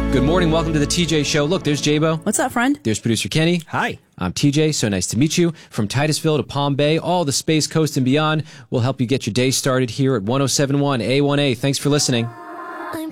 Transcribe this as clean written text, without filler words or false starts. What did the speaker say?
Good morning. Welcome to the TJ Show. Look, there's Jabo. What's up, friend? There's producer Kenny. Hi. I'm TJ. So nice to meet you. From Titusville to Palm Bay, all the Space Coast and beyond, we'll help you get your day started here at 107.1 A1A. Thanks for listening.